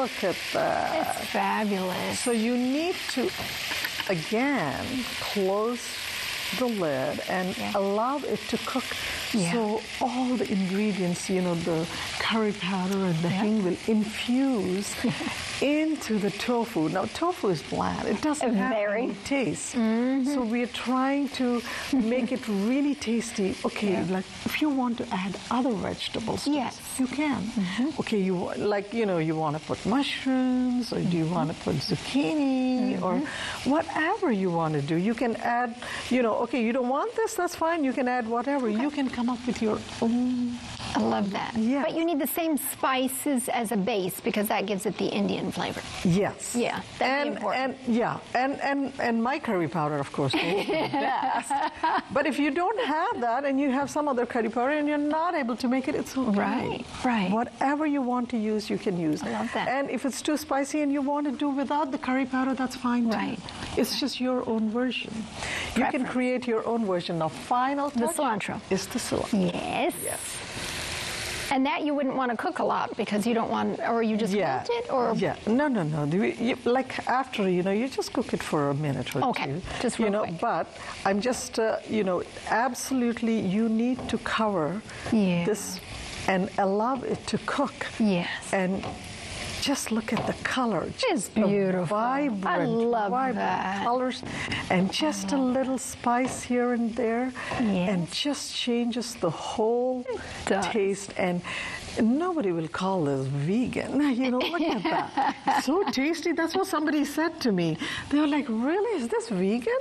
Look at that. It's fabulous. So you need to, again, close the lid and allow it to cook. Yeah. So all the ingredients, you know, the curry powder and the hing will infuse into the tofu. Now, tofu is bland. It doesn't have any taste. So we're trying to make it really tasty. Okay, like if you want to add other vegetables, you can. Okay, you want to put mushrooms, or do you want to put zucchini, or whatever you want to do. You can add, you know, okay, you don't want this, that's fine. You can add whatever. You can come up with your own. I love that. Yes. But you need the same spices as a base because that gives it the Indian flavor. Yes. Yeah, that's important. And my curry powder, of course, is the best. But if you don't have that and you have some other curry powder and you're not able to make it, it's okay. Right, right. Whatever you want to use, you can use. I love that. And if it's too spicy and you want to do without the curry powder, that's fine too. Right. It's just your own version. You can create your own version. Now, final touch The cilantro. is the cilantro. Yes. Yes. And that you wouldn't want to cook a lot because you don't want, or you just want it, or no. Like after, you know, you just cook it for a minute or two. Just real quick. But I'm just, you know, absolutely, you need to cover this and allow it to cook. Yes. And just look at the color. It's beautiful. Vibrant, I love vibrant colors, and just a little spice here and there, and just changes the whole taste. And nobody will call this vegan. You know, look at that. So tasty. That's what somebody said to me. They were like, "Really? Is this vegan?"